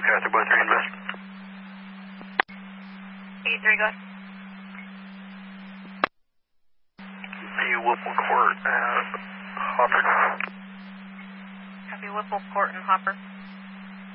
Arthur, both 3 invest. 83, go ahead. P. Whipple Court, Hopper. Copy, Whipple Court and Hopper.